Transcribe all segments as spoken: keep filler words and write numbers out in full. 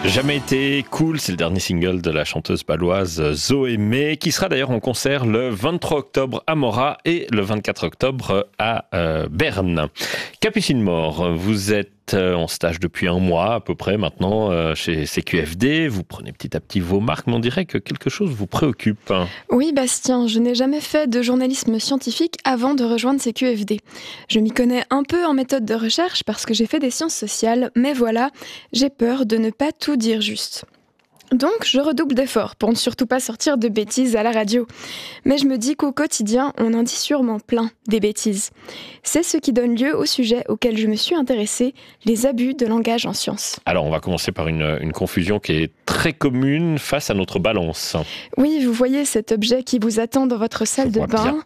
Jamais été cool, c'est le dernier single de la chanteuse bâloise Zoé May, qui sera d'ailleurs en concert le vingt-trois octobre à Morat et le vingt-quatre octobre à euh, Berne. Capucine Mor, vous êtes en stage depuis un mois à peu près maintenant euh, chez C Q F D. Vous prenez petit à petit vos marques, mais on dirait que quelque chose vous préoccupe. Oui, Bastien, je n'ai jamais fait de journalisme scientifique avant de rejoindre C Q F D. Je m'y connais un peu en méthode de recherche parce que j'ai fait des sciences sociales, mais voilà, j'ai peur de ne pas tout dire juste. Donc, je redouble d'efforts pour ne surtout pas sortir de bêtises à la radio. Mais je me dis qu'au quotidien, on en dit sûrement plein, des bêtises. C'est ce qui donne lieu au sujet auquel je me suis intéressée, les abus de langage en sciences. Alors, on va commencer par une, une confusion qui est très commune face à notre balance. Oui, vous voyez cet objet qui vous attend dans votre salle de bain.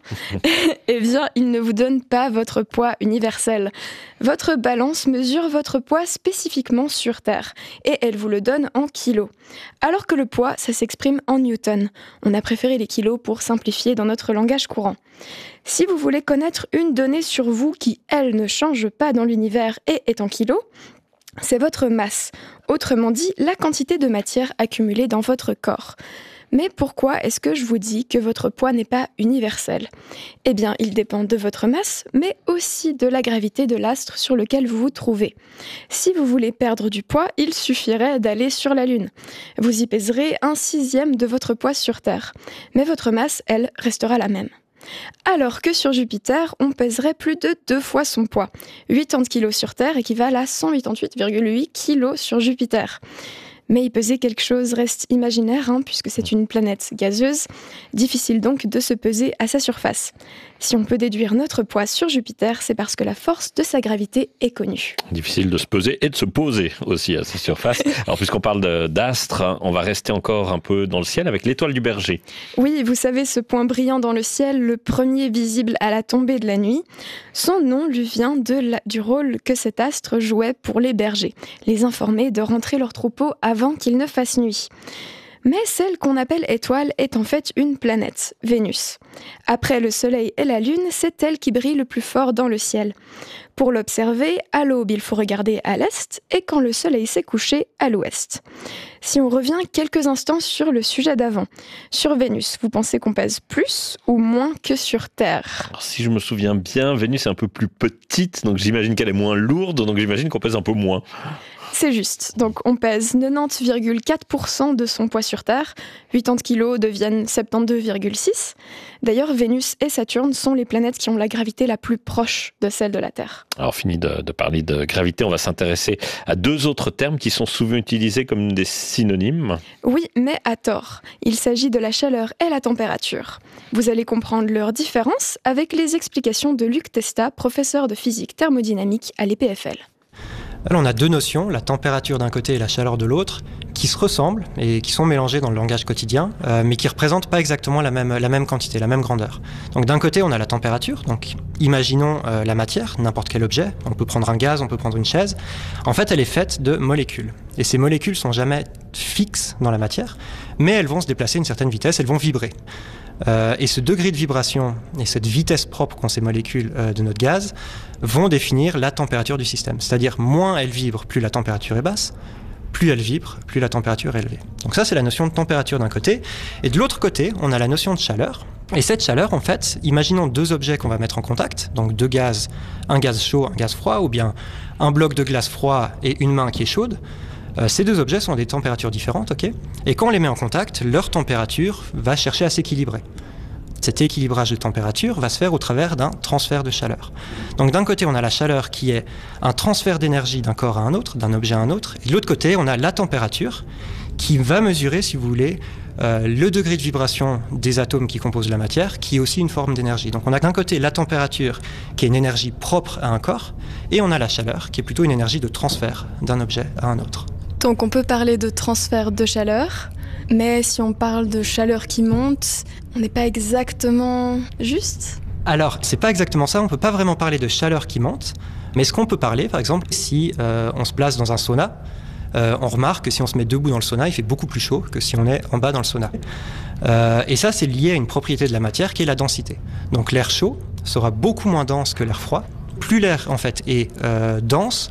Eh bien, il ne vous donne pas votre poids universel. Votre balance mesure votre poids spécifiquement sur Terre, et elle vous le donne en kilos. Alors que le poids, ça s'exprime en newtons. On a préféré les kilos pour simplifier dans notre langage courant. Si vous voulez connaître une donnée sur vous qui, elle, ne change pas dans l'univers et est en kilos, c'est votre masse. Autrement dit, la quantité de matière accumulée dans votre corps. Mais pourquoi est-ce que je vous dis que votre poids n'est pas universel ? Eh bien, il dépend de votre masse, mais aussi de la gravité de l'astre sur lequel vous vous trouvez. Si vous voulez perdre du poids, il suffirait d'aller sur la Lune. Vous y pèserez un sixième de votre poids sur Terre. Mais votre masse, elle, restera la même. Alors que sur Jupiter, on pèserait plus de deux fois son poids. quatre-vingts kilos sur Terre équivalent à cent quatre-vingt-dix virgule huit kilos sur Jupiter. Mais y peser quelque chose reste imaginaire, hein, puisque c'est une planète gazeuse. Difficile donc de se peser à sa surface. Si on peut déduire notre poids sur Jupiter, c'est parce que la force de sa gravité est connue. Difficile de se peser et de se poser aussi à sa surface. Alors puisqu'on parle de, d'astres, on va rester encore un peu dans le ciel avec l'étoile du Berger. Oui, vous savez, ce point brillant dans le ciel, le premier visible à la tombée de la nuit. Son nom lui vient de la, du rôle que cet astre jouait pour les bergers, les informer de rentrer leur troupeau avant qu'il ne fasse nuit. Mais celle qu'on appelle étoile est en fait une planète, Vénus. Après le Soleil et la Lune, c'est elle qui brille le plus fort dans le ciel. Pour l'observer, à l'aube, il faut regarder à l'est, et quand le Soleil s'est couché, à l'ouest. Si on revient quelques instants sur le sujet d'avant, sur Vénus, vous pensez qu'on pèse plus ou moins que sur Terre ? Alors, si je me souviens bien, Vénus est un peu plus petite, donc j'imagine qu'elle est moins lourde, donc j'imagine qu'on pèse un peu moins. C'est juste. Donc on pèse quatre-vingt-dix virgule quatre pour cent de son poids sur Terre. quatre-vingts kilos deviennent soixante-douze virgule six. D'ailleurs, Vénus et Saturne sont les planètes qui ont la gravité la plus proche de celle de la Terre. Alors fini de, de parler de gravité, on va s'intéresser à deux autres termes qui sont souvent utilisés comme des synonymes. Oui, mais à tort. Il s'agit de la chaleur et la température. Vous allez comprendre leur différence avec les explications de Luc Testa, professeur de physique thermodynamique à l'E P F L. Alors on a deux notions, la température d'un côté et la chaleur de l'autre, qui se ressemblent et qui sont mélangées dans le langage quotidien, euh, mais qui ne représentent pas exactement la même, la même quantité, la même grandeur. Donc d'un côté, on a la température, donc imaginons euh, la matière, n'importe quel objet, on peut prendre un gaz, on peut prendre une chaise. En fait, elle est faite de molécules. Et ces molécules ne sont jamais fixes dans la matière, mais elles vont se déplacer à une certaine vitesse, elles vont vibrer. Euh, et ce degré de vibration et cette vitesse propre qu'ont ces molécules euh, de notre gaz vont définir la température du système. C'est-à-dire, moins elles vibrent, plus la température est basse, plus elles vibrent, plus la température est élevée. Donc ça, c'est la notion de température d'un côté. Et de l'autre côté, on a la notion de chaleur. Et cette chaleur, en fait, imaginons deux objets qu'on va mettre en contact, donc deux gaz, un gaz chaud, un gaz froid, ou bien un bloc de glace froid et une main qui est chaude. Euh, ces deux objets sont à des températures différentes, ok ? Et quand on les met en contact, leur température va chercher à s'équilibrer. Cet équilibrage de température va se faire au travers d'un transfert de chaleur. Donc d'un côté, on a la chaleur qui est un transfert d'énergie d'un corps à un autre, d'un objet à un autre. Et de l'autre côté, on a la température qui va mesurer, si vous voulez, euh, le degré de vibration des atomes qui composent la matière, qui est aussi une forme d'énergie. Donc on a d'un côté la température qui est une énergie propre à un corps, et on a la chaleur qui est plutôt une énergie de transfert d'un objet à un autre. Donc on peut parler de transfert de chaleur, mais si on parle de chaleur qui monte, on n'est pas exactement juste ? Alors, c'est pas exactement ça, on peut pas vraiment parler de chaleur qui monte, mais ce qu'on peut parler, par exemple, si euh, on se place dans un sauna, euh, on remarque que si on se met debout dans le sauna, il fait beaucoup plus chaud que si on est en bas dans le sauna. Euh, et ça, c'est lié à une propriété de la matière qui est la densité. Donc l'air chaud sera beaucoup moins dense que l'air froid. Plus l'air, en fait, est euh, dense,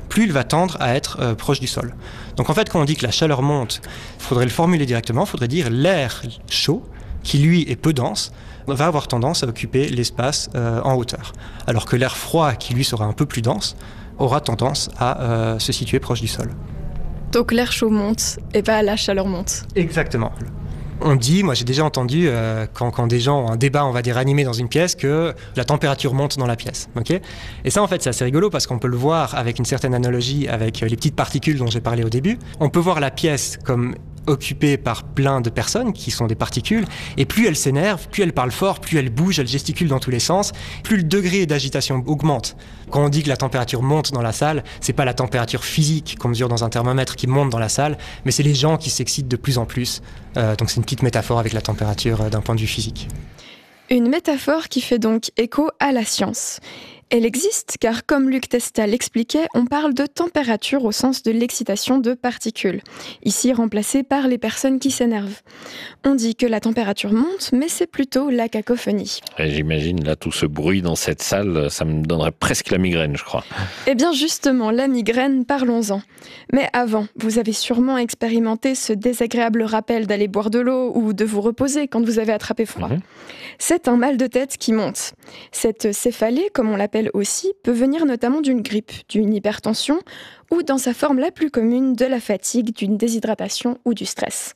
plus il va tendre à être euh, proche du sol. Donc en fait, quand on dit que la chaleur monte, il faudrait le formuler directement, il faudrait dire l'air chaud, qui lui est peu dense, va avoir tendance à occuper l'espace euh, en hauteur. Alors que l'air froid, qui lui sera un peu plus dense, aura tendance à euh, se situer proche du sol. Donc l'air chaud monte et pas la chaleur monte. Exactement. On dit, moi j'ai déjà entendu, euh, quand, quand des gens ont un débat, on va dire animé dans une pièce, que la température monte dans la pièce. Okay ? Et ça en fait c'est assez rigolo parce qu'on peut le voir avec une certaine analogie avec les petites particules dont j'ai parlé au début. On peut voir la pièce comme occupée par plein de personnes qui sont des particules, et plus elle s'énerve, plus elle parle fort, plus elle bouge, elle gesticule dans tous les sens, plus le degré d'agitation augmente. Quand on dit que la température monte dans la salle, c'est pas la température physique qu'on mesure dans un thermomètre qui monte dans la salle, mais c'est les gens qui s'excitent de plus en plus. Euh, donc c'est une petite métaphore avec la température euh, d'un point de vue physique. Une métaphore qui fait donc écho à la science. Elle existe car, comme Luc Testa l'expliquait, on parle de température au sens de l'excitation de particules, ici remplacée par les personnes qui s'énervent. On dit que la température monte, mais c'est plutôt la cacophonie. Et j'imagine là tout ce bruit dans cette salle, ça me donnerait presque la migraine, je crois. Eh bien justement, la migraine, parlons-en. Mais avant, vous avez sûrement expérimenté ce désagréable rappel d'aller boire de l'eau ou de vous reposer quand vous avez attrapé froid. Mmh. C'est un mal de tête qui monte. Cette céphalée, comme on l'appelle aussi, peut venir notamment d'une grippe, d'une hypertension ou, dans sa forme la plus commune, de la fatigue, d'une déshydratation ou du stress.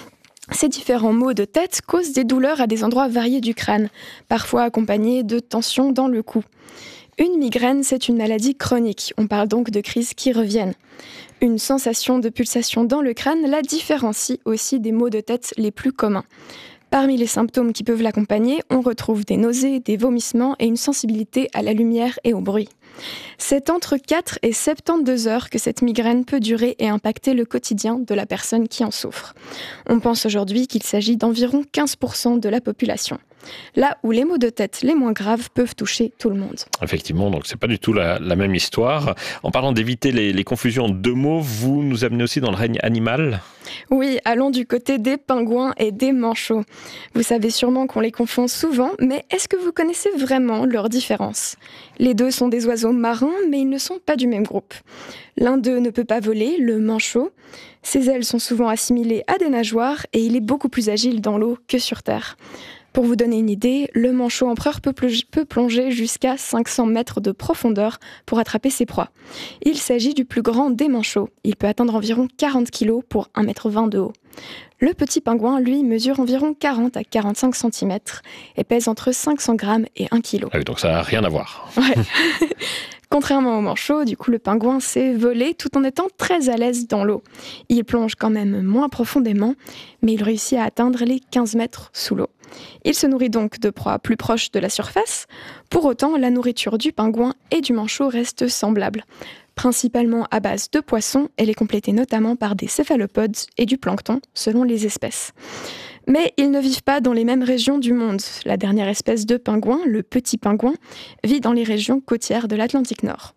Ces différents maux de tête causent des douleurs à des endroits variés du crâne, parfois accompagnés de tensions dans le cou. Une migraine, c'est une maladie chronique, on parle donc de crises qui reviennent. Une sensation de pulsation dans le crâne la différencie aussi des maux de tête les plus communs. Parmi les symptômes qui peuvent l'accompagner, on retrouve des nausées, des vomissements et une sensibilité à la lumière et au bruit. C'est entre quatre et soixante-douze heures que cette migraine peut durer et impacter le quotidien de la personne qui en souffre. On pense aujourd'hui qu'il s'agit d'environ quinze pour cent de la population. Là où les maux de tête les moins graves peuvent toucher tout le monde. Effectivement, donc c'est pas du tout la, la même histoire. En parlant d'éviter les, les confusions de mots, vous nous amenez aussi dans le règne animal ? Oui, allons du côté des pingouins et des manchots. Vous savez sûrement qu'on les confond souvent, mais est-ce que vous connaissez vraiment leur différence ? Les deux sont des oiseaux marins, mais ils ne sont pas du même groupe. L'un d'eux ne peut pas voler, le manchot. Ses ailes sont souvent assimilées à des nageoires et il est beaucoup plus agile dans l'eau que sur terre. Pour vous donner une idée, le manchot empereur peut plonger jusqu'à cinq cents mètres de profondeur pour attraper ses proies. Il s'agit du plus grand des manchots. Il peut atteindre environ quarante kilos pour un mètre vingt de haut. Le petit pingouin, lui, mesure environ quarante à quarante-cinq centimètres et pèse entre cinq cents grammes et un kilo. Ah oui, donc ça n'a rien à voir. Ouais. Contrairement au manchot, du coup, le pingouin sait voler tout en étant très à l'aise dans l'eau. Il plonge quand même moins profondément, mais il réussit à atteindre les quinze mètres sous l'eau. Il se nourrit donc de proies plus proches de la surface. Pour autant, la nourriture du pingouin et du manchot reste semblable. Principalement à base de poissons, elle est complétée notamment par des céphalopodes et du plancton, selon les espèces. Mais ils ne vivent pas dans les mêmes régions du monde. La dernière espèce de pingouin, le petit pingouin, vit dans les régions côtières de l'Atlantique Nord.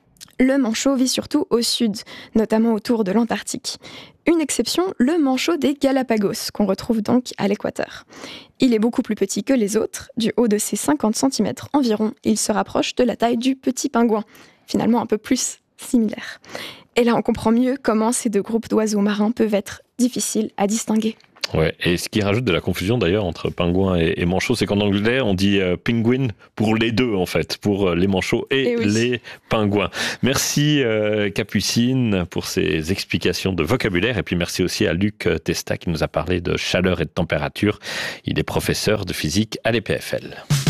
Le manchot vit surtout au sud, notamment autour de l'Antarctique. Une exception, le manchot des Galapagos, qu'on retrouve donc à l'équateur. Il est beaucoup plus petit que les autres. Du haut de ses cinquante centimètres environ, il se rapproche de la taille du petit pingouin, finalement un peu plus similaire. Et là, on comprend mieux comment ces deux groupes d'oiseaux marins peuvent être difficiles à distinguer. Ouais, et ce qui rajoute de la confusion d'ailleurs entre pingouin et, et manchot, c'est qu'en anglais on dit euh, penguin pour les deux en fait, pour euh, les manchots et, et oui. les pingouins. Merci euh, Capucine pour ces explications de vocabulaire et puis merci aussi à Luc Testa qui nous a parlé de chaleur et de température. Il est professeur de physique à l'E P F L.